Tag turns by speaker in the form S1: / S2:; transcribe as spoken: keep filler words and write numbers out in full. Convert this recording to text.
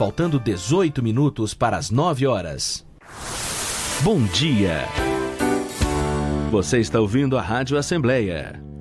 S1: faltando dezoito minutos para as nove horas. Bom dia! Você está ouvindo a Rádio Assembleia